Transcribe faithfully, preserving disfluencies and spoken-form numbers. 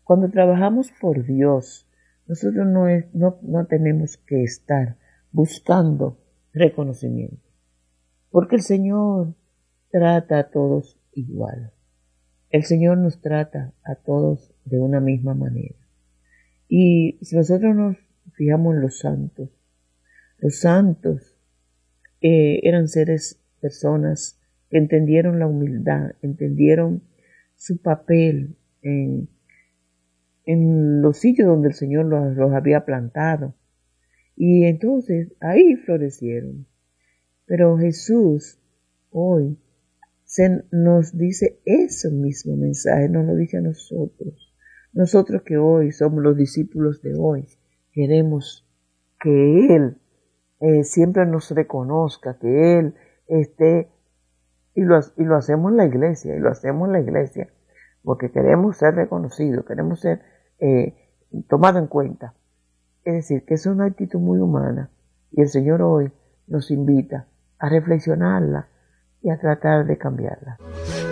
Cuando trabajamos por Dios, nosotros no, es, no, no tenemos que estar buscando reconocimiento, porque el Señor trata a todos igual. El Señor nos trata a todos de una misma manera. Y si nosotros nos fijamos en los santos, los santos eh, eran seres, personas que entendieron la humildad, entendieron su papel en, en los sitios donde el Señor los, los había plantado. Y entonces ahí florecieron. Pero Jesús hoy se nos dice ese mismo mensaje, nos lo dice a nosotros. Nosotros que hoy somos los discípulos de hoy, queremos que Él eh, siempre nos reconozca, que Él esté, y lo, y lo hacemos en la iglesia, y lo hacemos en la iglesia, porque queremos ser reconocidos, queremos ser eh, tomados en cuenta. Es decir, que es una actitud muy humana, y el Señor hoy nos invita a reflexionarla y a tratar de cambiarla.